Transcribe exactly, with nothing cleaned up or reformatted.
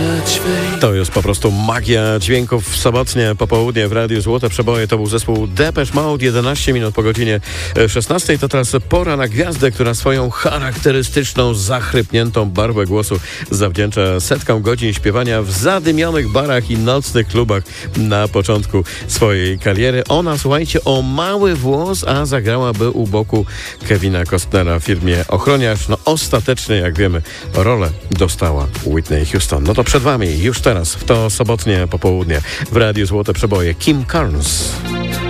To jest po prostu magia dźwięków w sobotnie popołudnie w Radiu Złote Przeboje. To był zespół Depeche Mode, jedenaście minut po godzinie szesnastej. To teraz pora na gwiazdę, która swoją charakterystyczną, zachrypniętą barwę głosu zawdzięcza setkom godzin śpiewania w zadymionych barach i nocnych klubach na początku swojej kariery. Ona, słuchajcie, o mały włos, a zagrałaby u boku Kevina Costnera w filmie Ochroniarz. No ostatecznie, jak wiemy, rolę dostała Whitney Houston. No to przed wami już teraz, w to sobotnie popołudnie w Radiu Złote Przeboje, Kim Carnes.